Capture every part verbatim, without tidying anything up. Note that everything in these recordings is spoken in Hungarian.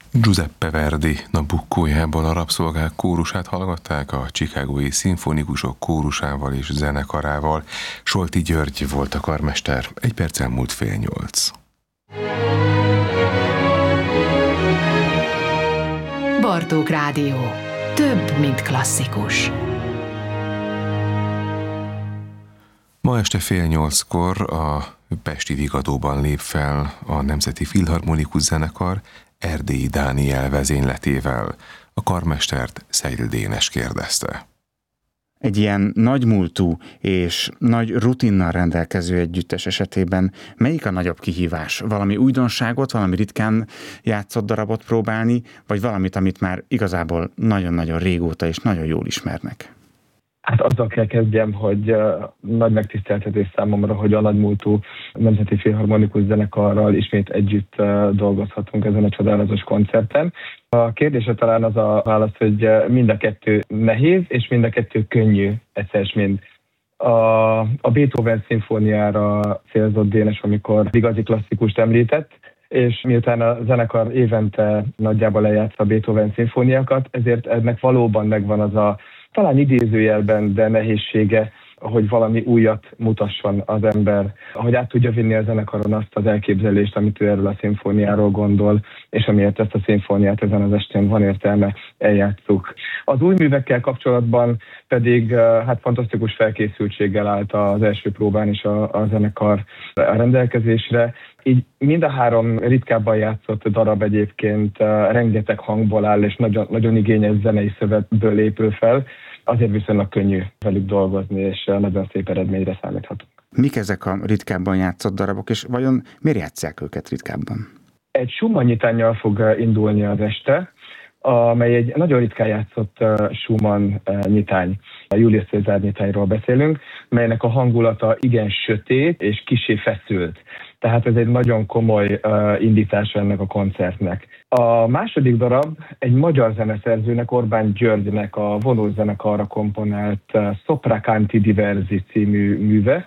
Giuseppe Verdi Nabuccójából a Rabszolgák kórusát hallgatták a Chicagói Szimfonikusok kórusával és zenekarával. Solti György volt a karmester, egy perc elmúlt fél nyolc. Bartók Rádió. Több, mint klasszikus. Ma este fél nyolckor a Pesti Vigadóban lép fel a Nemzeti Filharmonikus Zenekar Erdélyi Dániel vezényletével. A karmestert Szeidl Dénes kérdezte. Egy ilyen nagymúltú és nagy rutinnal rendelkező együttes esetében melyik a nagyobb kihívás? Valami újdonságot, valami ritkán játszott darabot próbálni, vagy valamit, amit már igazából nagyon-nagyon régóta és nagyon jól ismernek? Hát azzal kell kezdjem, hogy uh, nagy megtiszteltetés számomra, hogy a nagymúltú Nemzeti Filharmonikus Zenekarral ismét együtt uh, dolgozhatunk ezen a csodálatos koncerten. A kérdése talán az a válasz, hogy uh, mind a kettő nehéz, és mind a kettő könnyű, egyszer mind. A, a Beethoven szimfóniára célzott Dénes, amikor igazi klasszikust említett, és miután a zenekar évente nagyjából lejátsza a Beethoven szimfóniákat, ezért ennek valóban megvan az a talán idézőjelben, de nehézsége, hogy valami újat mutasson az ember, hogy át tudja vinni a zenekaron azt az elképzelést, amit ő erről a szimfóniáról gondol, és amiért ezt a szimfóniát ezen az estén van értelme, eljátsszuk. Az új művekkel kapcsolatban pedig hát fantasztikus felkészültséggel állt az első próbán is a, a zenekar a rendelkezésre. Így mind a három ritkábban játszott darab egyébként rengeteg hangból áll, és nagyon, nagyon igényes zenei szövetből épül fel. Azért viszonylag könnyű velük dolgozni, és nagyon szép eredményre számíthatunk. Mik ezek a ritkábban játszott darabok, és vajon miért játsszák őket ritkábban? Egy Schumann nyitánnyal fog indulni az este, amely egy nagyon ritkán játszott Schumann nyitány. A Julius Cézár nyitányról beszélünk, melynek a hangulata igen sötét és kissé feszült. Tehát ez egy nagyon komoly uh, indítása ennek a koncertnek. A második darab egy magyar zeneszerzőnek, Orbán Györgynek a vonózenekarra komponált uh, Sopra Canti Diversi című műve,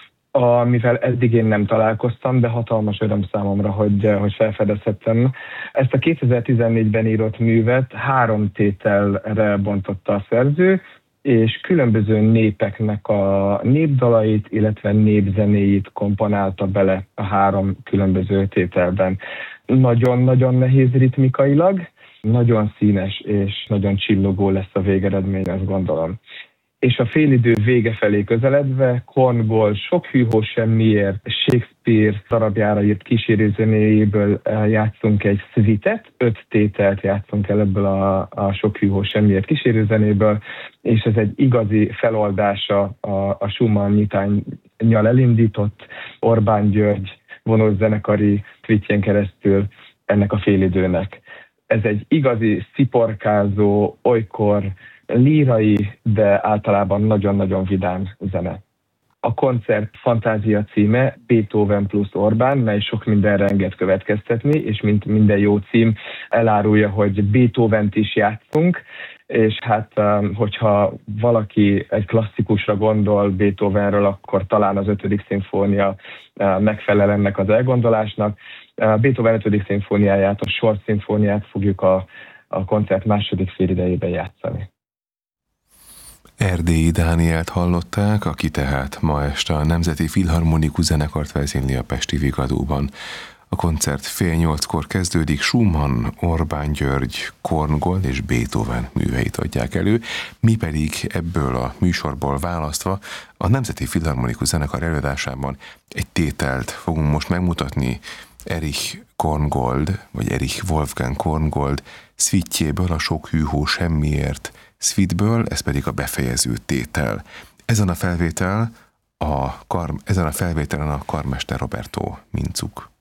amivel eddig én nem találkoztam, de hatalmas öröm számomra, hogy, hogy felfedezhettem. Ezt a kétezer-tizennégyben írott művet három tételre bontotta a szerző, és különböző népeknek a népdalait, illetve népzenéit komponálta bele a három különböző tételben. Nagyon-nagyon nehéz ritmikailag, nagyon színes és nagyon csillogó lesz a végeredmény, azt gondolom. És a félidő vége felé közeledve Korngold Sok hűhó semmiért Shakespeare darabjára írt kísérőzenéjéből játszunk egy szvitet, öt tételt játszunk el ebből a, a Sok hűhó semmiért kísérőzenéből, és ez egy igazi feloldása a, a Schumann nyitánnyal elindított Orbán György vonós zenekari tweetjén keresztül ennek a félidőnek. Ez egy igazi sziporkázó, olykor lírai, de általában nagyon-nagyon vidám zene. A koncert fantázia címe Beethoven plusz Orbán, mely sok mindenre enged következtetni, és mint minden jó cím elárulja, hogy Beethovent is játszunk, és hát hogyha valaki egy klasszikusra gondol Beethovenről, akkor talán az ötödik szimfónia megfelel ennek az elgondolásnak. Beethoven ötödik szimfóniáját, a Sor szimfóniát fogjuk a, a koncert második félidejében játszani. Erdélyi Dánielt hallották, aki tehát ma este a Nemzeti Filharmonikus Zenekart vezényli a Pesti Vigadóban. A koncert fél nyolckor kezdődik, Schumann, Orbán György, Korngold és Beethoven műveit adják elő, mi pedig ebből a műsorból választva a Nemzeti Filharmonikus Zenekar előadásában egy tételt fogunk most megmutatni, Erich Korngold, vagy Erich Wolfgang Korngold szvitjéből, a Sok hűhó semmiért szvitből, ez pedig a befejező tétel. Ezen a felvétel a kar, ezen a felvételen a karmester Roberto Mincuk.